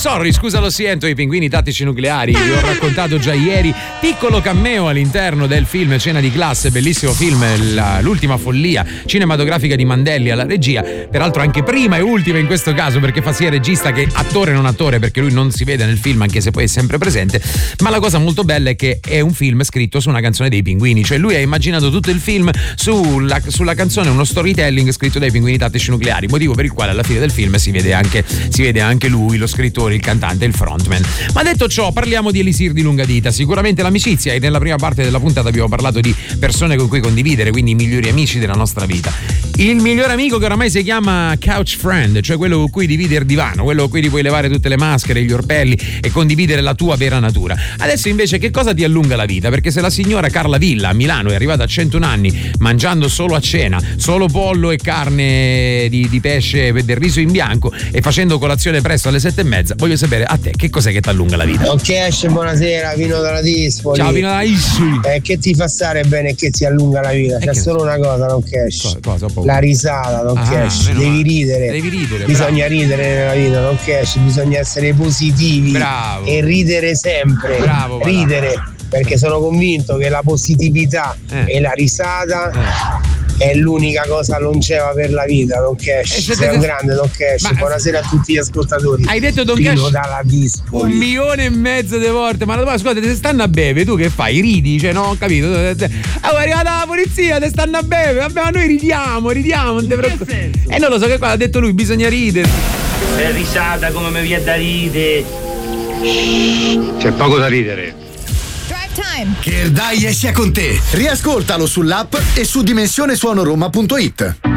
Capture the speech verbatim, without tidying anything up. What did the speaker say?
Sorry, scusa lo siento, i pinguini tattici nucleari, vi ho raccontato già ieri, piccolo cameo all'interno del film Cena di classe, bellissimo film, la, l'ultima follia cinematografica di Mandelli alla regia, peraltro anche prima e ultima in questo caso, perché fa sia regista che attore non attore, perché lui non si vede nel film anche se poi è sempre presente, ma la cosa molto bella è che è un film scritto su una canzone dei pinguini, cioè lui ha immaginato tutto il film sulla, sulla canzone, uno storytelling scritto dai pinguini tattici nucleari, motivo per il quale alla fine del film si vede anche, si vede anche lui, lo scrittore, il cantante, il frontman. Ma detto ciò, parliamo di Elisir di Lungadita, sicuramente l'amicizia, e nella prima parte della puntata abbiamo parlato di persone con cui condividere, quindi i migliori amici della nostra vita. Il miglior amico che oramai si chiama couch friend, cioè quello con cui dividi il divano, quello con cui ti puoi levare tutte le maschere, gli orpelli e condividere la tua vera natura. Adesso invece che cosa ti allunga la vita? Perché se la signora Carla Villa a Milano è arrivata a centuno anni mangiando solo a cena, solo pollo e carne di, di pesce del riso in bianco e facendo colazione presto alle sette e mezza, voglio sapere a te che cos'è che ti allunga la vita? Don Cash, buonasera, Vino dalla Dispoli. Ciao Vino dalla Dispoli. Eh, che ti fa stare bene e che ti allunga la vita? C'è solo una cosa, Don Cash. Cosa, cosa, poco. La risata, Don ah, Cash. Devi ridere. Devi ridere. Bisogna bravo. ridere nella vita, Don Cash. Bisogna essere positivi. Bravo. E ridere sempre. Bravo. Ridere. Bravo. Perché sono convinto che la positività eh. e la risata eh. è l'unica cosa longeva per la vita, Don Cash. Sei te... un grande, Don Cash. Ma... buonasera a tutti gli ascoltatori. Hai detto Don Fino Cash dalla Dispoli. un milione e mezzo di volte. Ma ascolta, te stanno a bere, tu che fai? Ridi? Cioè, no, ho capito. Oh, è arrivata la polizia, te stanno a bere. Vabbè, ma noi ridiamo, ridiamo. Non te preoccupare. E eh, non lo so che qua ha detto lui, bisogna ridere. È risata come mi viene da ridere. C'è poco da ridere. Time. Che il dai sia con te. Riascoltalo sull'app e su dimensione suono roma punto it.